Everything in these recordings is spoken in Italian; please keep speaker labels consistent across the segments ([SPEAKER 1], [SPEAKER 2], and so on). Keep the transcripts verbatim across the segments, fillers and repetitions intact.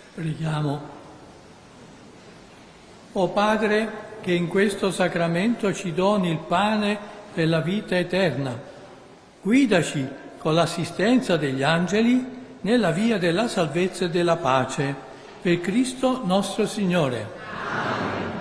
[SPEAKER 1] Preghiamo. O Padre, che in questo sacramento ci doni il pane della vita eterna, guidaci con l'assistenza degli angeli nella via della salvezza e della pace, per Cristo nostro Signore.
[SPEAKER 2] Amen.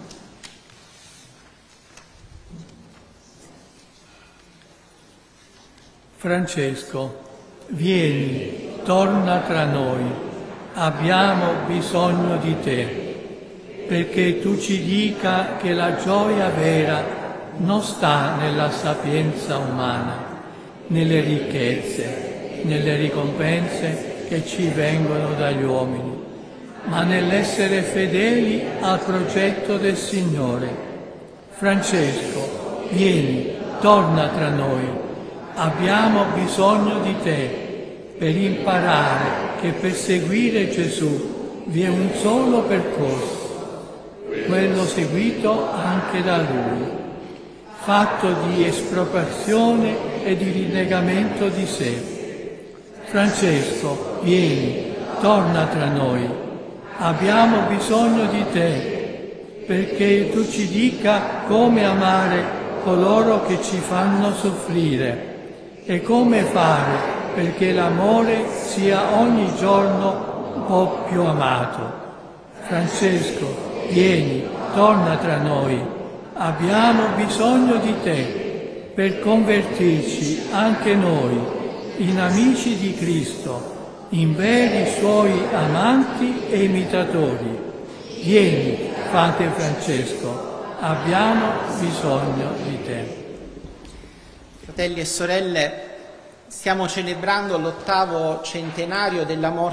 [SPEAKER 1] Francesco, vieni, torna tra noi, abbiamo bisogno di te, perché tu ci dica che la gioia vera non sta nella sapienza umana, nelle ricchezze, nelle ricompense che ci vengono dagli uomini, ma nell'essere fedeli al progetto del Signore. Francesco, vieni, torna tra noi, abbiamo bisogno di te per imparare che per seguire Gesù vi è un solo percorso, quello seguito anche da Lui, fatto di espropriazione e di rinnegamento di sé. Francesco, vieni, torna tra noi, abbiamo bisogno di te, perché tu ci dica come amare coloro che ci fanno soffrire e come fare perché l'amore sia ogni giorno un po' più amato. Francesco, vieni, torna tra noi, abbiamo bisogno di te per convertirci anche noi in amici di Cristo, in veri suoi amanti e imitatori. Vieni, Padre Francesco, abbiamo bisogno di te.
[SPEAKER 2] Fratelli e sorelle, stiamo celebrando l'ottavo centenario della morte